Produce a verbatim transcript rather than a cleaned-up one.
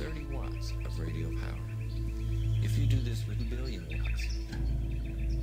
thirty watts of radio power. If you do this with a billion watts,